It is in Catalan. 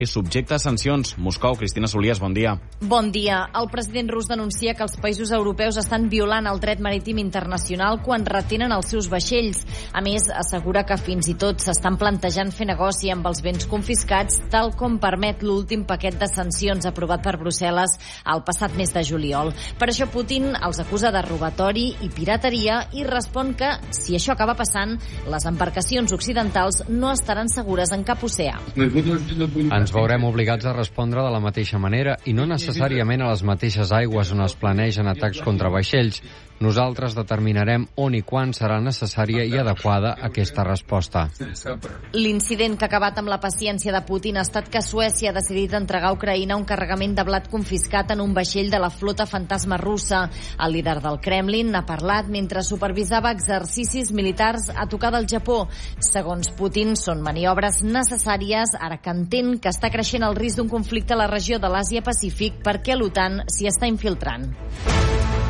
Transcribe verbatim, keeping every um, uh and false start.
és subjecte a sancions. Moscou, Cristina Solies, bon dia. Bon dia. El president rus denuncia que els països europeus estan violant el dret marítim internacional quan retenen els seus vaixells. A més, assegura que fins i tot s'estan plantejant fer negoci amb els béns confiscats, tal com permet l'últim paquet de sancions aprovat per Brussel·les el passat mes de juliol. Per això Putin els acusa de robatori i pirateria i respon que, si això acaba passant, les embarcacions occidentals no estaran segures en cap oceà. Ens veurem obligats a respondre de la mateixa manera i no necessàriament a les mateixes aigües on es planegen atacs contra vaixells. Nosaltres determinarem on i quan serà necessària i adequada aquesta resposta. L'incident que ha acabat amb la paciència de Putin ha estat que Suècia ha decidit entregar a Ucraïna un carregament de blat confiscat en un vaixell de la flota fantasma russa. El líder del Kremlin ha parlat mentre supervisava exercicis militars a tocar del Japó. Segons Putin, són maniobres necessàries ara que entén que està creixent el risc d'un conflicte a la regió de l'Àsia-Pacífic perquè l'OTAN s'hi està infiltrant.